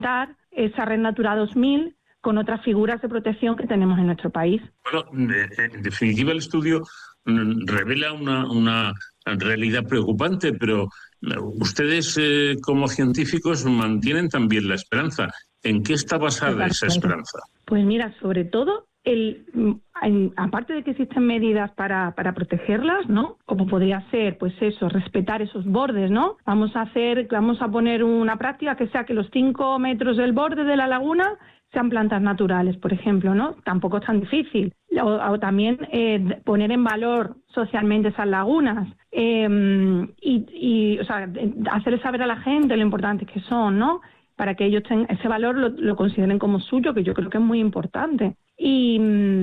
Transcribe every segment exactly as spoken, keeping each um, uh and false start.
esa Red Natura dos mil con otras figuras de protección que tenemos en nuestro país. Bueno, en definitiva el estudio revela una, una realidad preocupante, pero ustedes eh, como científicos mantienen también la esperanza. ¿En qué está basada esa esperanza? Pues mira, sobre todo, el, en, aparte de que existen medidas para, para protegerlas, ¿no? Como podría ser, pues eso, respetar esos bordes, ¿no? Vamos a hacer, vamos a poner una práctica que sea que los cinco metros del borde de la laguna sean plantas naturales, por ejemplo, ¿no? Tampoco es tan difícil. O, o también eh, poner en valor socialmente esas lagunas eh, y, y, o sea, hacerles saber a la gente lo importantes que son, ¿no? Para que ellos tengan ese valor, lo, lo consideren como suyo, que yo creo que es muy importante. Y,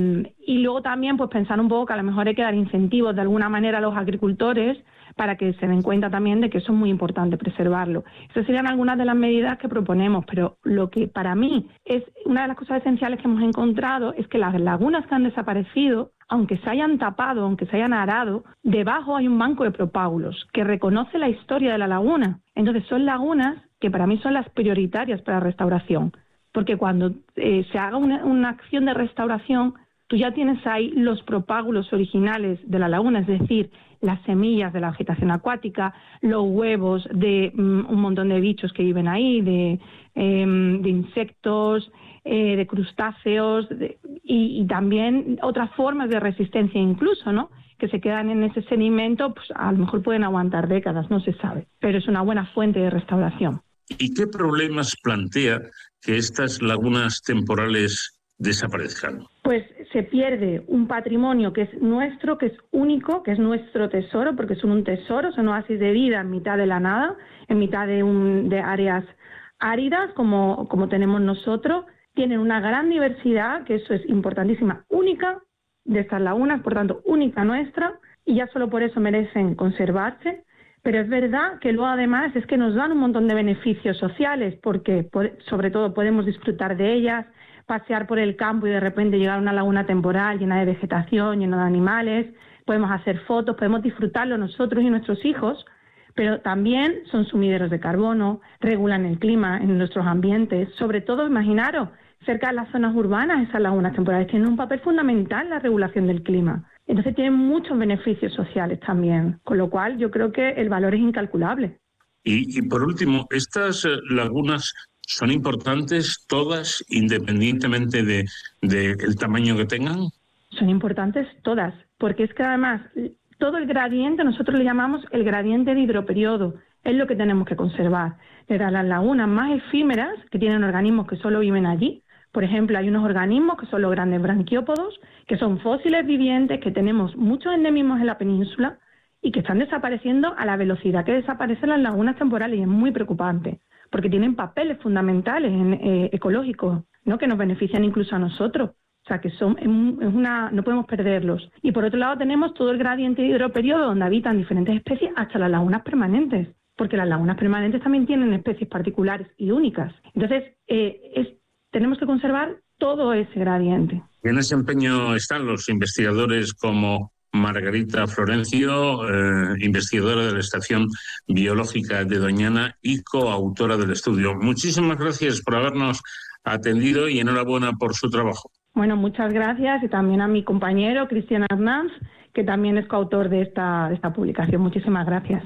y luego también pues pensar un poco que a lo mejor hay que dar incentivos de alguna manera a los agricultores para que se den cuenta también de que eso es muy importante, preservarlo. Esas serían algunas de las medidas que proponemos, pero lo que para mí es una de las cosas esenciales que hemos encontrado es que las lagunas que han desaparecido, aunque se hayan tapado, aunque se hayan arado, debajo hay un banco de propágulos que reconoce la historia de la laguna. Entonces son lagunas que para mí son las prioritarias para la restauración, porque cuando eh, se haga una, una acción de restauración, tú ya tienes ahí los propágulos originales de la laguna, es decir, las semillas de la vegetación acuática, los huevos de um, un montón de bichos que viven ahí, de, eh, de insectos, eh, de crustáceos de, y, y también otras formas de resistencia incluso, ¿no? Que se quedan en ese sedimento, pues a lo mejor pueden aguantar décadas, no se sabe, pero es una buena fuente de restauración. ¿Y qué problemas plantea que estas lagunas temporales desaparezcan? Pues se pierde un patrimonio que es nuestro, que es único, que es nuestro tesoro, porque son un tesoro, son oasis de vida en mitad de la nada, en mitad de, un, de áreas áridas como, como tenemos nosotros. Tienen una gran diversidad, que eso es importantísima, única de estas lagunas, por tanto única nuestra, y ya solo por eso merecen conservarse. Pero es verdad que luego además es que nos dan un montón de beneficios sociales, porque sobre todo podemos disfrutar de ellas, pasear por el campo y de repente llegar a una laguna temporal llena de vegetación, llena de animales, podemos hacer fotos, podemos disfrutarlo nosotros y nuestros hijos, pero también son sumideros de carbono, regulan el clima en nuestros ambientes, sobre todo, imaginaros, cerca de las zonas urbanas, esas lagunas temporales tienen un papel fundamental en la regulación del clima. Entonces tienen muchos beneficios sociales también, con lo cual yo creo que el valor es incalculable. Y, y por último, estas eh, lagunas son importantes todas, independientemente de, de el tamaño que tengan. Son importantes todas, porque es que además todo el gradiente, nosotros le llamamos el gradiente de hidroperiodo, es lo que tenemos que conservar. Pero las lagunas más efímeras, que tienen organismos que solo viven allí, por ejemplo, hay unos organismos que son los grandes branquiópodos, que son fósiles vivientes, que tenemos muchos endemismos en la península y que están desapareciendo a la velocidad que desaparecen las lagunas temporales, y es muy preocupante, porque tienen papeles fundamentales en, eh, ecológicos, ¿no? Que nos benefician incluso a nosotros. O sea, que son es una, no podemos perderlos. Y por otro lado tenemos todo el gradiente de hidroperiodo, donde habitan diferentes especies, hasta las lagunas permanentes, porque las lagunas permanentes también tienen especies particulares y únicas. Entonces, eh, es tenemos que conservar todo ese gradiente. En ese empeño están los investigadores como Margarita Florencio, eh, investigadora de la Estación Biológica de Doñana y coautora del estudio. Muchísimas gracias por habernos atendido y enhorabuena por su trabajo. Bueno, muchas gracias, y también a mi compañero Cristian Hernández, que también es coautor de esta, de esta publicación. Muchísimas gracias.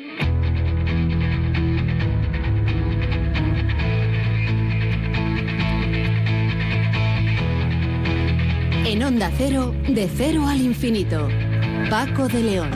En Onda Cero, de cero al infinito. Paco de León.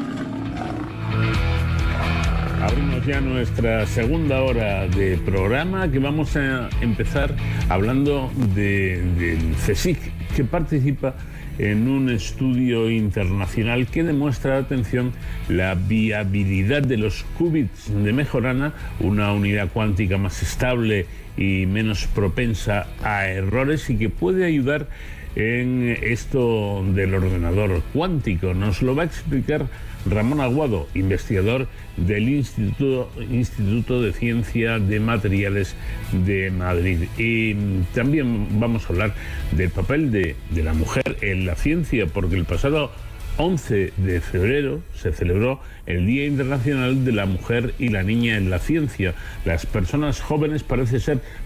Abrimos ya nuestra segunda hora de programa, que vamos a empezar hablando de, del CSIC, que participa en un estudio internacional que demuestra, atención, la viabilidad de los qubits de Majorana, una unidad cuántica más estable y menos propensa a errores, y que puede ayudar en esto del ordenador cuántico. Nos lo va a explicar Ramón Aguado, investigador del Instituto, Instituto de Ciencia de Materiales de Madrid. Y también vamos a hablar del papel de, de la mujer en la ciencia, porque el pasado once de febrero se celebró el Día Internacional de la Mujer y la Niña en la Ciencia. Las personas jóvenes parece ser